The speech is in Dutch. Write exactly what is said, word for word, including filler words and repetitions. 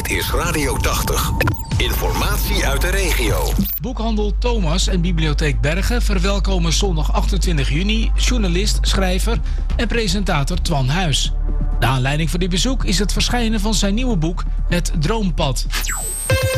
Dit is Radio tachtig. Informatie uit de regio. Boekhandel Thomas en Bibliotheek Bergen verwelkomen zondag achtentwintig juni journalist, schrijver en presentator Twan Huis. De aanleiding voor dit bezoek is het verschijnen van zijn nieuwe boek Het Droompad.